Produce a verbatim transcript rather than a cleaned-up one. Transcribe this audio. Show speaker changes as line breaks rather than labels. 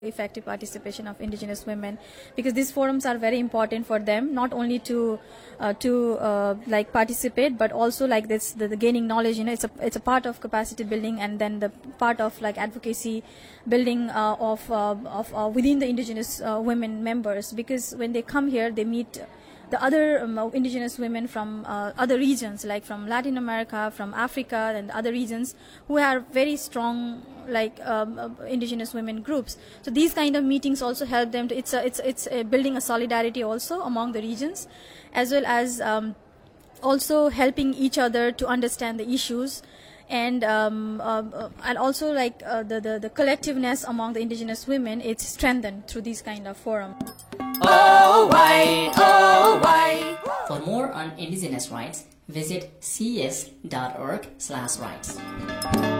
Effective participation of indigenous women, because these forums are very important for them, not only to uh, to uh, like participate, but also like this the, the gaining knowledge. You know, it's a it's a part of capacity building, and then the part of like advocacy building uh, of uh, of uh, within the indigenous uh, women members, because when they come here they meet the other um, indigenous women from uh, other regions, like from Latin America, from Africa, and other regions who are very strong, like um, uh, indigenous women groups. So these kind of meetings also help them to, it's a, it's it's a building a solidarity also among the regions, as well as um, also helping each other to understand the issues, and um, uh, and also like uh, the, the the collectiveness among the indigenous women, it's strengthened through these kind of forums.
Oh, why, oh, why. For more on indigenous rights, visit c s dot org slash rights.